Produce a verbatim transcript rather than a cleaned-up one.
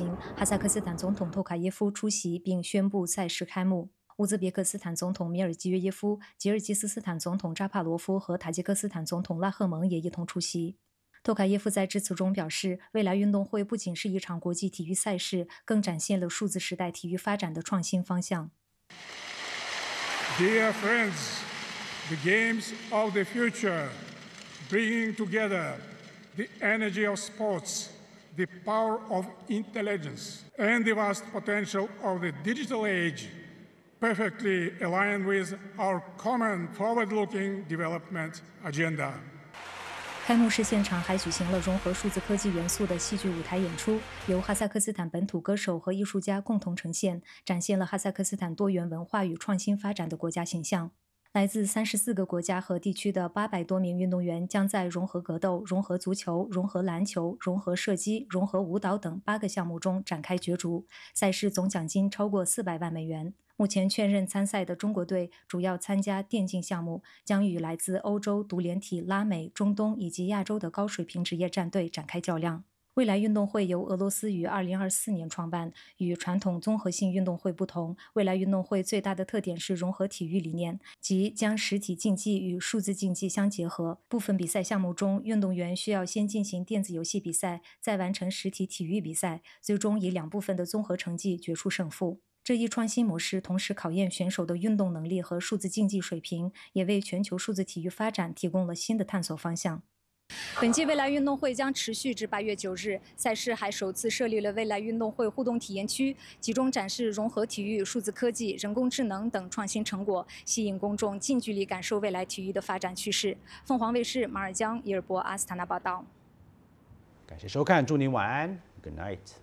行，哈萨克斯坦总统托卡耶夫出席并宣布赛事开幕。乌兹别克斯坦总统米尔基约耶夫、吉尔吉斯斯坦总统扎帕罗夫和塔吉克斯坦总统拉赫蒙也一同出席。托卡耶夫在致辞中表示，未来运动会不仅是一场国际体育赛事，更展现了数字时代体育发展的创新方向。 Dear friends, the games of the future, bringing together the energy of sports, the power of intelligence, and the vast potential of the digital age, perfectly align with our common forward-looking development agenda. 开幕式现场还举行了融合数字科技元素的戏剧舞台演出，由哈萨克斯坦本土歌手和艺术家共同呈现，展现了哈萨克斯坦多元文化与创新发展的国家形象。来自三十四个国家和地区的八百多名运动员将在融合格斗、融合足球、融合篮球、融合射击、融合舞蹈等八个项目中展开角逐。赛事总奖金超过四百万美元。目前确认参赛的中国队主要参加电竞项目，将与来自欧洲、独联体、拉美、中东以及亚洲的高水平职业战队展开较量。未来运动会由俄罗斯于二零二四年创办，与传统综合性运动会不同，未来运动会最大的特点是融合体育理念，即将实体竞技与数字竞技相结合。部分比赛项目中，运动员需要先进行电子游戏比赛，再完成实体体育比赛，最终以两部分的综合成绩决出胜负。这一创新模式同时考验选手的运动能力和数字竞技水平，也为全球数字体育发展提供了新的探索方向。本届未来运动会将持续至八月九日，赛事还首次设立了未来运动会互动体验区，集中展示融合体育、数字科技、人工智能等创新成果，吸引公众近距离感受未来体育的发展趋势。凤凰卫视马尔江、伊尔博阿斯塔纳报道。 感谢收看，祝您晚安 ，Good night。